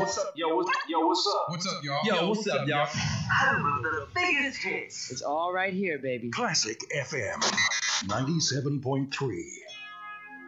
what's up, what's up? What's up, y'all? Yo, what's up, y'all? Home of the biggest hits. It's all right here, baby. Classic FM 97.3.